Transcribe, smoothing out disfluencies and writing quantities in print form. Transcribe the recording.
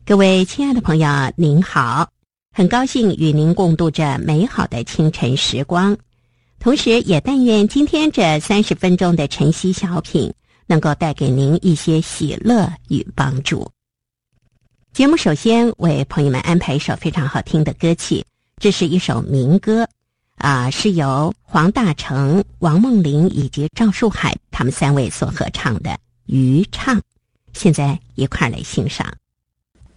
各位亲爱的朋友，您好，很高兴与您共度这美好的清晨时光，同时也但愿今天这30分钟的晨曦小品能够带给您一些喜乐与帮助。节目首先为朋友们安排一首非常好听的歌曲，这是一首民歌，是由黄大成、王梦玲以及赵树海他们3位所合唱的《渔唱》，现在一块来欣赏。